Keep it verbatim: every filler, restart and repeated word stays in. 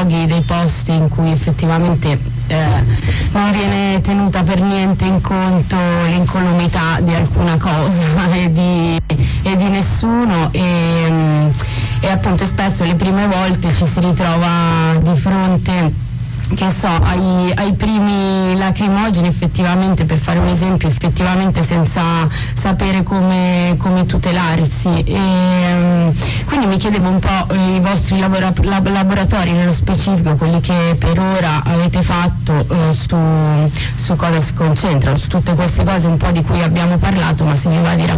luoghi, dei posti in cui effettivamente eh, non viene tenuta per niente in conto l'incolumità di alcuna cosa e di, e di nessuno, e, e appunto spesso le prime volte ci si ritrova di fronte, che so, ai, ai primi lacrimogeni, effettivamente, per fare un esempio, effettivamente senza sapere come, come tutelarsi. E, quindi mi chiedevo un po' i vostri labora- lab- laboratori nello specifico, quelli che per ora avete fatto, eh, su, su cosa si concentrano, su tutte queste cose un po' di cui abbiamo parlato, ma se mi va di